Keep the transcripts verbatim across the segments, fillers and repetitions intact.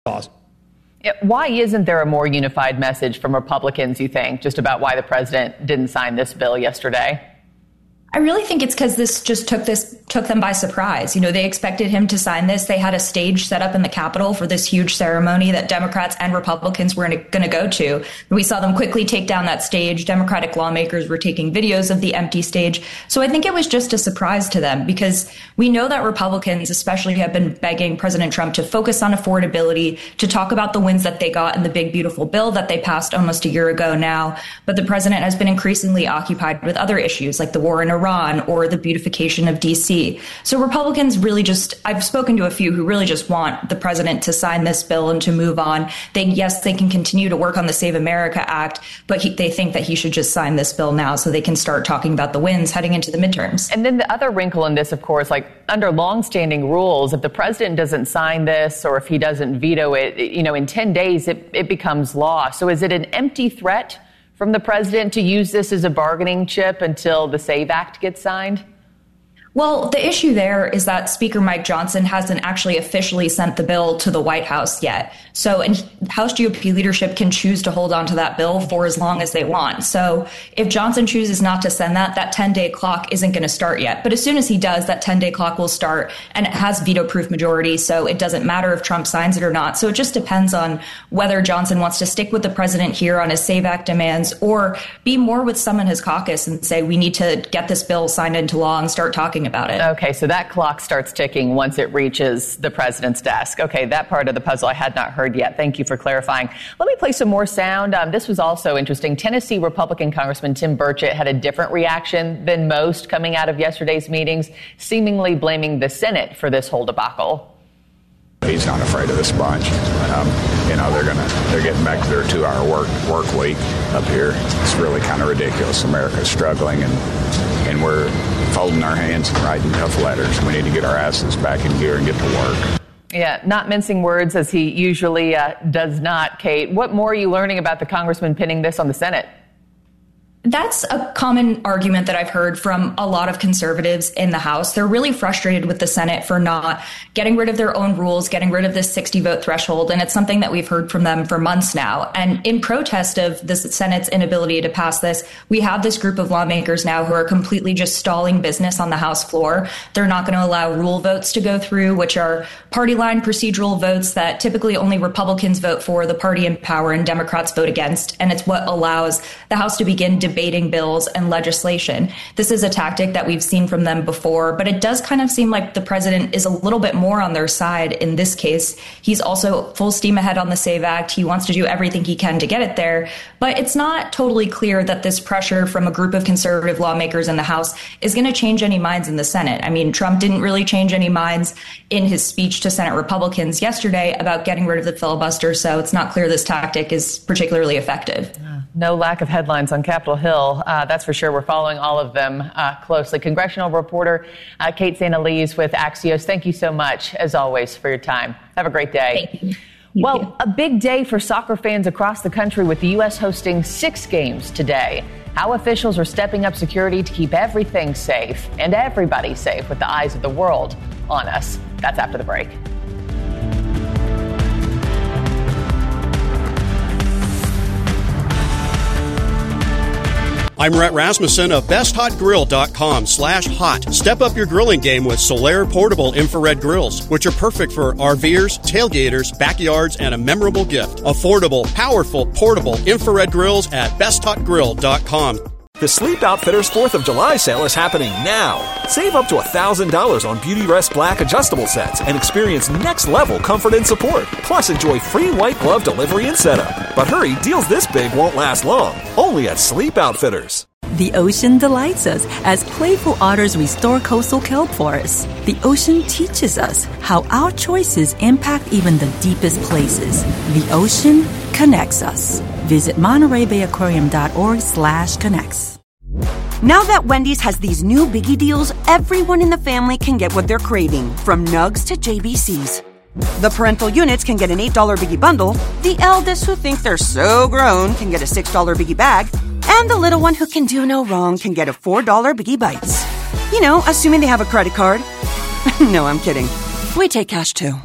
cause. Why isn't there a more unified message from Republicans, you think, just about why the president didn't sign this bill yesterday? I really think it's because this just took this took them by surprise. You know, they expected him to sign this. They had a stage set up in the Capitol for this huge ceremony that Democrats and Republicans were going to go to. We saw them quickly take down that stage. Democratic lawmakers were taking videos of the empty stage. So I think it was just a surprise to them because we know that Republicans especially have been begging President Trump to focus on affordability, to talk about the wins that they got in the big, beautiful bill that they passed almost a year ago now. But the president has been increasingly occupied with other issues like the war in Iran or the beautification of D C. So Republicans really just, I've spoken to a few who really just want the president to sign this bill and to move on. They, yes, they can continue to work on the Save America Act, but he, they think that he should just sign this bill now so they can start talking about the wins heading into the midterms. And then the other wrinkle in this, of course, like under longstanding rules, if the president doesn't sign this or if he doesn't veto it, you know, in ten days, it, it becomes law. So is it an empty threat from the president to use this as a bargaining chip until the SAVE Act gets signed? Well, the issue there is that Speaker Mike Johnson hasn't actually officially sent the bill to the White House yet. So, and House G O P leadership can choose to hold on to that bill for as long as they want. So if Johnson chooses not to send that, that ten-day clock isn't going to start yet. But as soon as he does, that ten-day clock will start, and it has veto-proof majority, so it doesn't matter if Trump signs it or not. So it just depends on whether Johnson wants to stick with the president here on his SAVE Act demands or be more with some in his caucus and say, we need to get this bill signed into law and start talking about it. Okay, so that clock starts ticking once it reaches the president's desk. Okay, that part of the puzzle I had not heard yet. Thank you for clarifying. Let me play some more sound. Um, this was also interesting. Tennessee Republican Congressman Tim Burchett had a different reaction than most coming out of yesterday's meetings, seemingly blaming the Senate for this whole debacle. He's not afraid of this bunch. Um, you know, they're gonna they're getting back to their two-hour work work week up here. It's really kind of ridiculous. America's struggling, and and we're folding our hands and writing tough letters. We need to get our asses back in gear and get to work. Yeah, not mincing words as he usually uh, does not, Kate. What more are you learning about the congressman pinning this on the Senate? That's a common argument that I've heard from a lot of conservatives in the House. They're really frustrated with the Senate for not getting rid of their own rules, getting rid of this sixty vote threshold. And it's something that we've heard from them for months now. And in protest of the Senate's inability to pass this, we have this group of lawmakers now who are completely just stalling business on the House floor. They're not going to allow rule votes to go through, which are party line procedural votes that typically only Republicans vote for, the party in power, and Democrats vote against. And it's what allows the House to begin debating bills and legislation. This is a tactic that we've seen from them before, but it does kind of seem like the president is a little bit more on their side in this case. He's also full steam ahead on the SAVE Act. He wants to do everything he can to get it there, but it's not totally clear that this pressure from a group of conservative lawmakers in the House is going to change any minds in the Senate. I mean, Trump didn't really change any minds in his speech to Senate Republicans yesterday about getting rid of the filibuster, so it's not clear this tactic is particularly effective. No lack of headlines on Capitol Hill. Uh, that's for sure. We're following all of them uh, closely. Congressional reporter uh, Kate Santeliz with Axios. Thank you so much, as always, for your time. Have a great day. Thank you. You well, too. A big day for soccer fans across the country with the U S hosting six games today. How officials are stepping up security to keep everything safe and everybody safe with the eyes of the world on us. That's after the break. I'm Rhett Rasmussen of best hot grill dot com slash hot. Step up your grilling game with Solaire portable infrared grills, which are perfect for RVers, tailgaters, backyards, and a memorable gift. Affordable, powerful, portable infrared grills at best hot grill dot com. The Sleep Outfitters fourth of July sale is happening now. Save up to one thousand dollars on Beautyrest Black adjustable sets and experience next-level comfort and support. Plus, enjoy free white glove delivery and setup. But hurry, deals this big won't last long. Only at Sleep Outfitters. The ocean delights us as playful otters restore coastal kelp forests. The ocean teaches us how our choices impact even the deepest places. The ocean connects us. Visit Monterey Bay Aquarium dot org slash connects. Now that Wendy's has these new Biggie deals, everyone in the family can get what they're craving, from nugs to J B Cs. The parental units can get an eight dollar Biggie bundle, the eldest who think they're so grown can get a six dollar Biggie bag, and the little one who can do no wrong can get a four dollar Biggie Bites. You know, assuming they have a credit card. No, I'm kidding. We take cash too.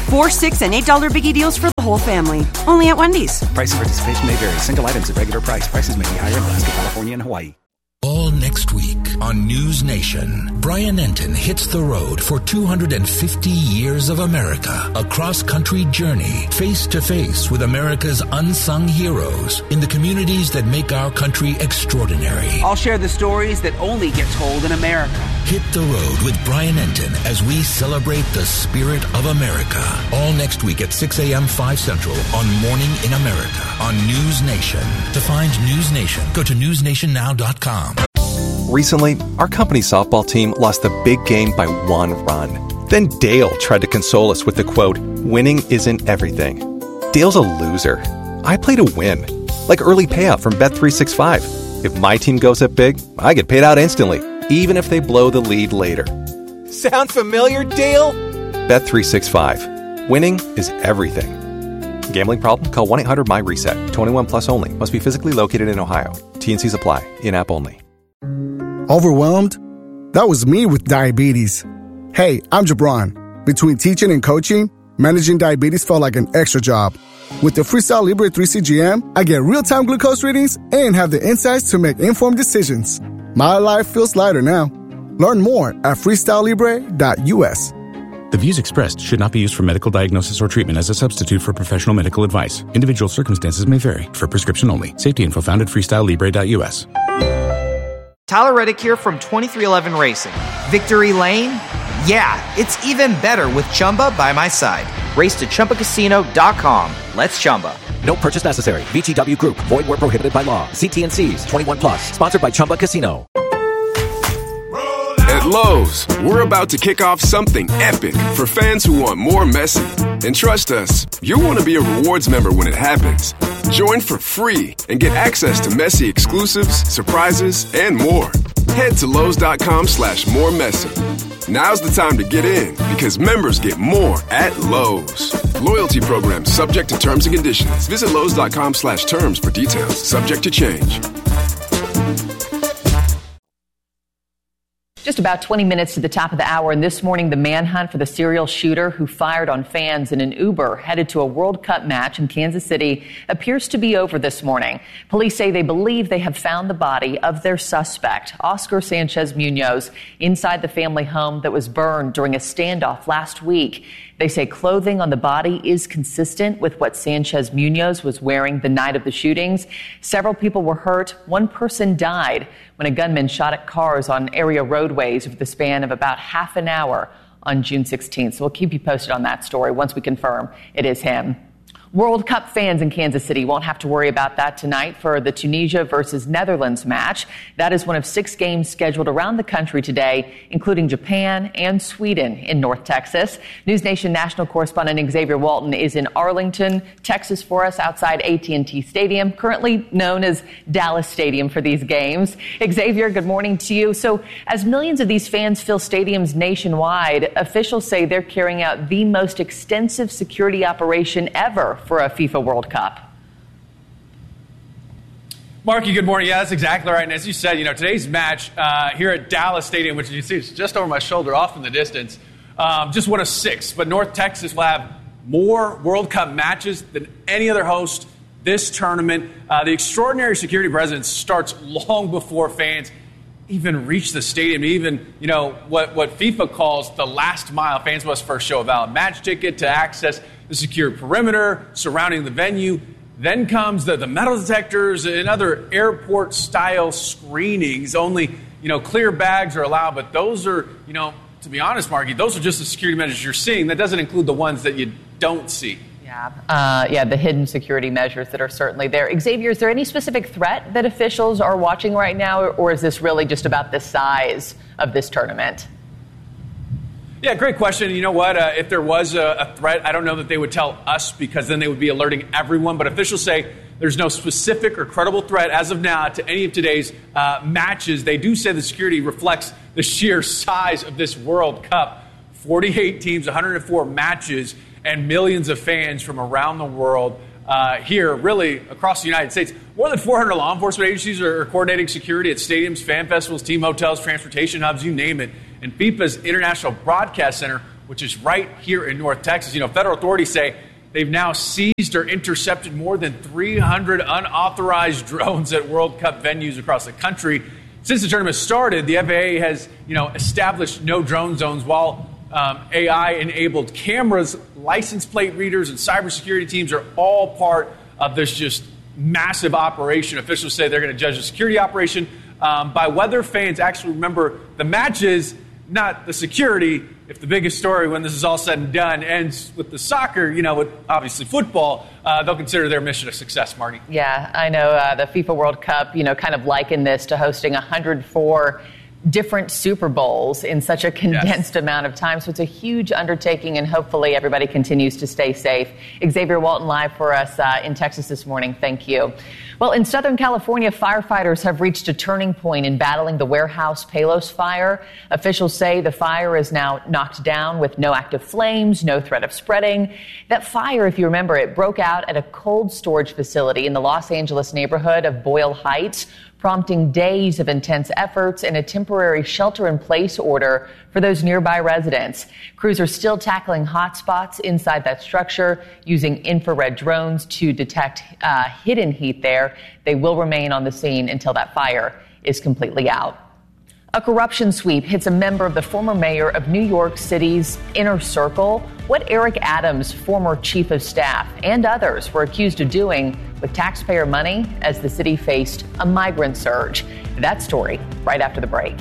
Four, six, and eight dollar Biggie deals for the whole family. Only at Wendy's. Price and participation may vary. Single items at regular price. Prices may be higher in Alaska, California, and Hawaii. All next week on News Nation, Brian Enton hits the road for two hundred fifty years of America. A cross-country journey, face-to-face with America's unsung heroes in the communities that make our country extraordinary. I'll share the stories that only get told in America. Hit the road with Brian Enton as we celebrate the spirit of America. All next week at six a.m. five Central on Morning in America on News Nation. To find News Nation, go to news nation now dot com. Recently, our company's softball team lost the big game by one run. Then Dale tried to console us with the quote, "Winning isn't everything." Dale's a loser. I play to win. Like early payout from Bet three sixty-five. If my team goes up big, I get paid out instantly, even if they blow the lead later. Sound familiar, Dale? Bet three sixty-five. Winning is everything. Gambling problem? Call one eight hundred M Y reset. twenty-one plus only. Must be physically located in Ohio. T and Cs apply. In-app only. Overwhelmed? That was me with diabetes. Hey, I'm Jabron. Between teaching and coaching, managing diabetes felt like an extra job. With the Freestyle Libre three C G M, I get real-time glucose readings and have the insights to make informed decisions. My life feels lighter now. Learn more at freestyle libre dot u s. The views expressed should not be used for medical diagnosis or treatment as a substitute for professional medical advice. Individual circumstances may vary. For prescription only. Safety info found at freestyle libre dot u s. Tyler Reddick here from twenty-three eleven Racing. Victory Lane? Yeah, it's even better with Chumba by my side. Race to chumba casino dot com. Let's Chumba. No purchase necessary. V G W Group. Void where prohibited by law. See T and C's. twenty-one plus. Sponsored by Chumba Casino. At Lowe's, we're about to kick off something epic for fans who want more Messi. And trust us, you'll want to be a rewards member when it happens. Join for free and get access to Messi exclusives, surprises, and more. Head to Lowe's.com slash more Messi. Now's the time to get in because members get more at Lowe's. Loyalty program subject to terms and conditions. Visit Lowe's.com slash terms for details. Subject to change. Just about twenty minutes to the top of the hour, and this morning the manhunt for the serial shooter who fired on fans in an Uber headed to a World Cup match in Kansas City appears to be over this morning. Police say they believe they have found the body of their suspect, Oscar Sanchez Munoz, inside the family home that was burned during a standoff last week. They say clothing on the body is consistent with what Sanchez Munoz was wearing the night of the shootings. Several people were hurt. One person died when a gunman shot at cars on area roadways over the span of about half an hour on June sixteenth. So we'll keep you posted on that story once we confirm it is him. World Cup fans in Kansas City won't have to worry about that tonight for the Tunisia versus Netherlands match. That is one of six games scheduled around the country today, including Japan and Sweden in North Texas. News Nation national correspondent Xavier Walton is in Arlington, Texas for us outside A T and T Stadium, currently known as Dallas Stadium for these games. Xavier, good morning to you. So as millions of these fans fill stadiums nationwide, officials say they're carrying out the most extensive security operation ever for a FIFA World Cup. Marky, good morning. Yeah, that's exactly right. And as you said, you know, today's match uh, here at Dallas Stadium, which you see is just over my shoulder off in the distance, um, just one of six. But North Texas will have more World Cup matches than any other host this tournament. Uh, the extraordinary security presence starts long before fans even reach the stadium, even, you know, what, what FIFA calls the last mile. Fans must first show a valid match ticket to access the secure perimeter surrounding the venue. Then comes the, the metal detectors and other airport-style screenings. Only, you know, clear bags are allowed, but those are, you know, to be honest, Margie, those are just the security measures you're seeing. That doesn't include the ones that you don't see. Yeah, uh, yeah, the hidden security measures that are certainly there. Xavier, is there any specific threat that officials are watching right now, or, or is this really just about the size of this tournament? Yeah, great question. You know what? Uh, if there was a, a threat, I don't know that they would tell us because then they would be alerting everyone. But officials say there's no specific or credible threat as of now to any of today's uh, matches. They do say the security reflects the sheer size of this World Cup. forty-eight teams, one hundred four matches, and millions of fans from around the world uh, here, really across the United States. More than four hundred law enforcement agencies are coordinating security at stadiums, fan festivals, team hotels, transportation hubs, you name it. And FIFA's International Broadcast Center which is right here in North Texas. You know, federal authorities say they've now seized or intercepted more than three hundred unauthorized drones at World Cup venues across the country. Since the tournament started, the F A A has, you know, established no drone zones while um, A I-enabled cameras, license plate readers, and cybersecurity teams are all part of this just massive operation. Officials say they're going to judge the security operation um, by whether fans actually remember the matches, not the security. If the biggest story when this is all said and done ends with the soccer, you know, with obviously football, uh, they'll consider their mission a success, Marty. Yeah, I know uh, the FIFA World Cup, you know, kind of likened this to hosting one hundred four different Super Bowls in such a condensed yes. amount of time. So it's a huge undertaking, and hopefully everybody continues to stay safe. Xavier Walton live for us uh, in Texas this morning. Thank you. Well, in Southern California, firefighters have reached a turning point in battling the warehouse Palos fire. Officials say the fire is now knocked down with no active flames, no threat of spreading. That fire, if you remember, it broke out at a cold storage facility in the Los Angeles neighborhood of Boyle Heights, prompting days of intense efforts and a temporary shelter-in-place order for those nearby residents. Crews are still tackling hotspots inside that structure using infrared drones to detect uh, hidden heat there. They will remain on the scene until that fire is completely out. A corruption sweep hits a member of the former mayor of New York City's inner circle. What Eric Adams, former chief of staff, and others were accused of doing with taxpayer money as the city faced a migrant surge. That story right after the break.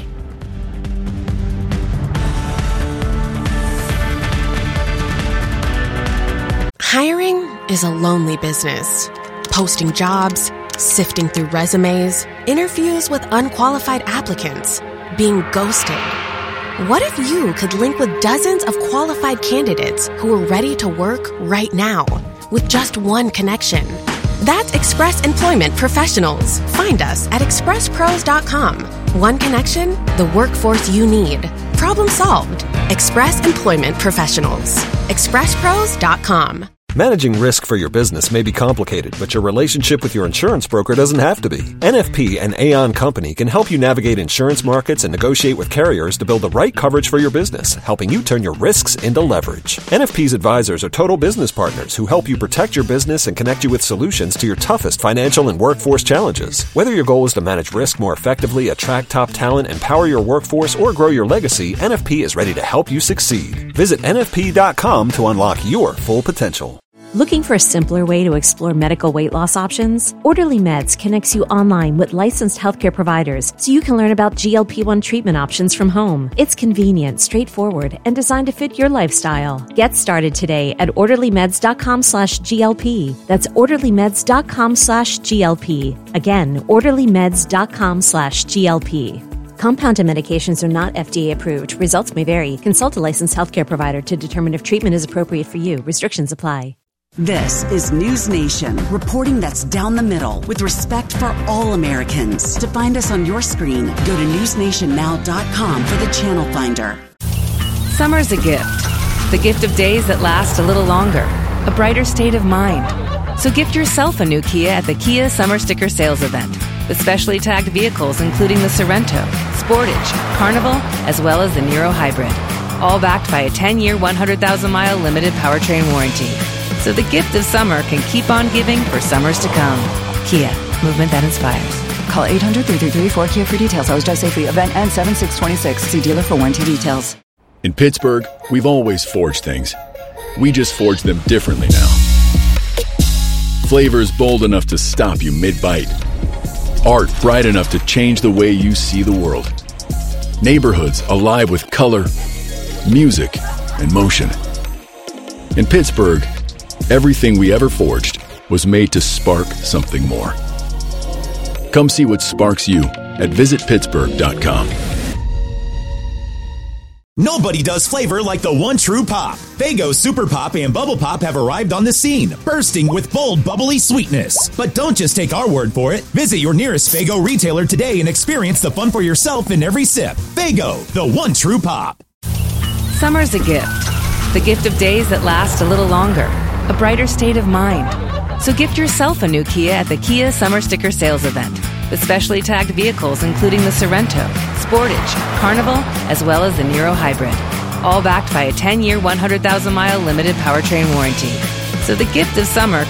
Hiring is a lonely business. Posting jobs, sifting through resumes, interviews with unqualified applicants, being ghosted. What if you could link with dozens of qualified candidates who are ready to work right now with just one connection? That's Express Employment Professionals. Find us at express pros dot com. One connection, the workforce you need. Problem solved. Express Employment Professionals. express pros dot com. Managing risk for your business may be complicated, but your relationship with your insurance broker doesn't have to be. N F P and Aon Company can help you navigate insurance markets and negotiate with carriers to build the right coverage for your business, helping you turn your risks into leverage. N F P's advisors are total business partners who help you protect your business and connect you with solutions to your toughest financial and workforce challenges. Whether your goal is to manage risk more effectively, attract top talent, empower your workforce, or grow your legacy, N F P is ready to help you succeed. Visit N F P dot com to unlock your full potential. Looking for a simpler way to explore medical weight loss options? Orderly Meds connects you online with licensed healthcare providers so you can learn about G L P one treatment options from home. It's convenient, straightforward, and designed to fit your lifestyle. Get started today at orderly meds dot com slash G L P. That's orderly meds dot com slash G L P. Again, orderly meds dot com slash G L P. Compounded medications are not F D A approved. Results may vary. Consult a licensed healthcare provider to determine if treatment is appropriate for you. Restrictions apply. This is News Nation, reporting that's down the middle with respect for all Americans. To find us on your screen, go to news nation now dot com for the channel finder. Summer's a gift. The gift of days that last a little longer. A brighter state of mind. So gift yourself a new Kia at the Kia Summer Sticker Sales Event. With specially tagged vehicles including the Sorento, Sportage, Carnival, as well as the Niro Hybrid. All backed by a ten-year, one hundred thousand mile limited powertrain warranty. So the gift of summer can keep on giving for summers to come. Kia, movement that inspires. Call eight hundred, three three three, four K I A for details. Always drive safely. Event ends seven six twenty-six. See dealer for warranty details. In Pittsburgh, we've always forged things. We just forge them differently now. Flavors bold enough to stop you mid-bite. Art bright enough to change the way you see the world. Neighborhoods alive with color, music, and motion. In Pittsburgh, everything we ever forged was made to spark something more. Come see what sparks you at visit pittsburgh dot com. Nobody does flavor like the one true pop. Faygo Super Pop and Bubble Pop have arrived on the scene, bursting with bold, bubbly sweetness. But don't just take our word for it. Visit your nearest Faygo retailer today and experience the fun for yourself in every sip. Faygo, the one true pop. Summer's a gift. The gift of days that last a little longer. A brighter state of mind. So gift yourself a new Kia at the Kia Summer Sticker Sales Event. With specially tagged vehicles including the Sorento, Sportage, Carnival, as well as the Niro Hybrid. all backed by a ten-year, one hundred thousand mile limited powertrain warranty. So the gift of summer